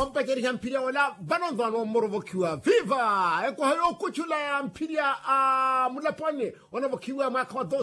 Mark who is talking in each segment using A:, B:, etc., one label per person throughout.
A: ompekeri mpira wala banonzo no morovokiwa viva eko hayo kuchula ya mpira mulapone onovokiwa mwaka wa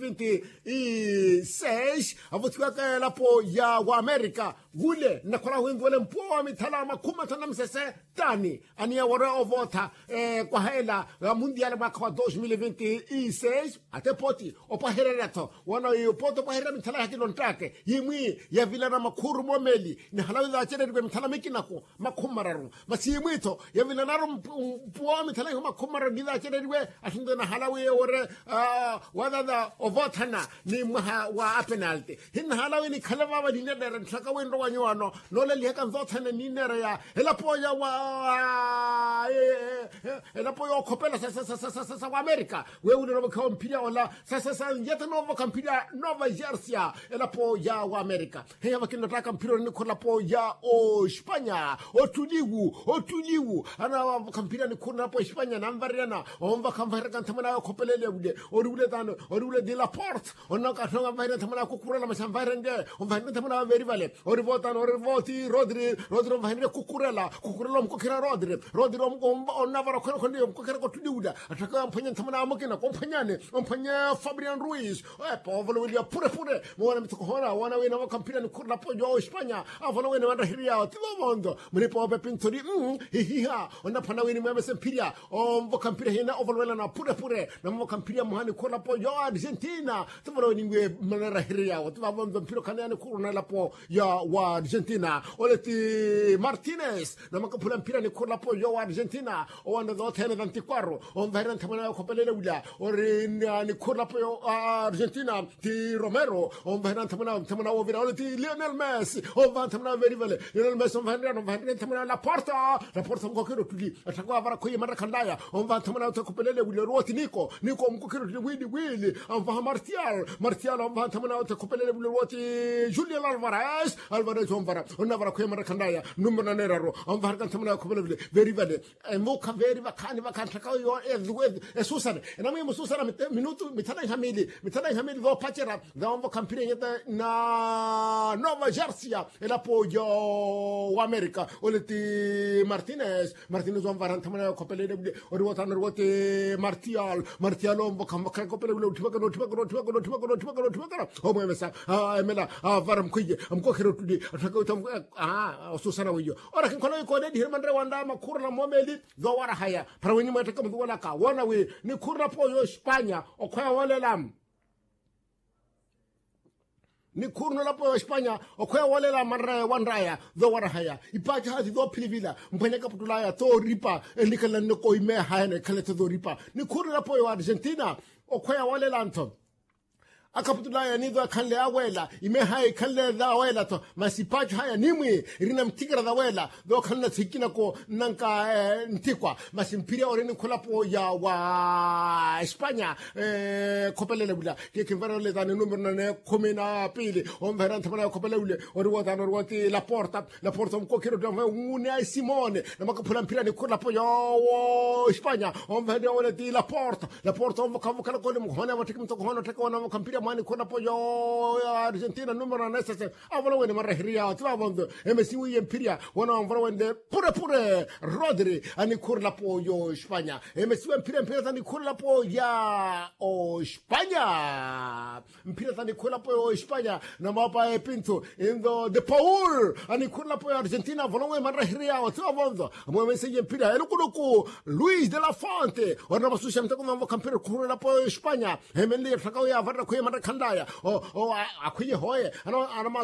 A: 2026 avotiwa ka lapo ya wa America gule na kola wengi wale mpoa mitala makuma tana msese tani ania wara ovota kwa hela mundial mwaka wa 2026 atepoti opa hererato wana yopoto pa herera mitala hakilontake yimwi ya vila na makuru momeli ni halawi za chere kwa mitala mekinako makumararu masiyimwito ya vila naro mpoa mitala makumararu gida chere kwa atinde na halawi wore wadada ovotana ni mwa wa penalty hin halawi ni kalava wa dinera ntaka wendo wanyano nole liheka nzotana ni nera ya elapoya wa elapoya kopela sasa wa America wewe ndio kwa mpira wala sasa yeta nova kampira Nova Jersey elapoya wa America heya wakinataka mpira ni kolapo ya Espanya otuliwu ana kampira ni kolapo Espanya na mvariana omva kamvara kantamana kopelele ule tano ule de la porte onaka tonga mvariana tamana kukurela mashamvarenge omvariana tamana very vale orivoti Rodri mvariana kukurela mkokera Rodri onavara kondi mkokera kotuliuda ataka mpanya tamana amokena kompanyane ompanya Fabian Ruiz povolo wilia pure mwana mtukohona wana wena wakampira ni kolapo ya Espanya avolo wena wanda hiria tivomondo mlipo ope pintori hiha onapana wini mwemese mpiria wakampira hina ovolo wena na pure na wakampira muhani kolapo ya Argentina tivolo wini mwe manera hiria tivomondo mpiro kanyani kuruna lapo ya wa Argentina oleti Martinez na makapula mpira ni kolapo ya Argentina wana dhote hene dhantikwaro omvahira tamana kopelele wila ori ni kolapo ya Argentina ti Romero omvahira tamana ovira oleti Lionel Messi omvahira tamana very vale Lionel Messi omvahira tamana Laporta mkokero tuli atakwa vara koye mara kandaya omvahira tamana utakopelele wila ruoti Nico mkokero tuli wili omvahira Martial omvahira tamana utakopelele wila ruoti Julian Alvarez omvahira onavara koye mara kandaya numero neraro omvahira tamana ukopelele very vale moka very vakani vakantaka yo esusane na mimi susana minutu mitana hamili do pachera da omvo kampira yeta na Nova Jersey elapo yo America oleti Martinez omvara tamana kopelele orwote Martial omvo kamaka kopelele utibaka omo mesa emela vara mkuje amkokero tudi ataka susana wiyo ora kinkono ikode hirmandre wanda makuru na momeli do wara haya para wenyi mataka mduwala ka wana we ni kurna po yo Espanya okoya wale lam ni kurno la po Espanya okoya wale la marra wanraya do wara haya ipacha hadi do pilivila mpanya kaputulaya to ripa elikala nko ime haya kale to ripa ni kurno la po yo Argentina okoya wale la anton akaputulaya nido akanle awela ime hai kanle da awela to masipacho haya nimwe rina mtigra da awela do kanna tikina ko nanka ntikwa masimpiria oreni kolapo ya wa Espanya kopelele bula kekivara le dane numero ne komena pili omvera tamana kopelele orwati Laporta mkokero da une Simone na makapula mpira ni kolapo ya Espanya omvera orati Laporta omvakavukana ko mkhona watikimto kohona takona mkampira mani kona po yo Argentina numero nesese avolo wene marrehiria tvabondo emesi wi empiria wana avolo wende pure Rodri ani kurla po yo Espanya emesi mpira tani kurla po ya Espanya mpira tani kurla po yo Espanya na mapa Pinto indo de Paul ani kurla po Argentina avolo wene marrehiria tvabondo emesi mpira elukuduku Luis de la Fonte wana masusha mtako mambo kampira kurla po Espanya emeli takao ya vara ko kandaya akwiye hoye ana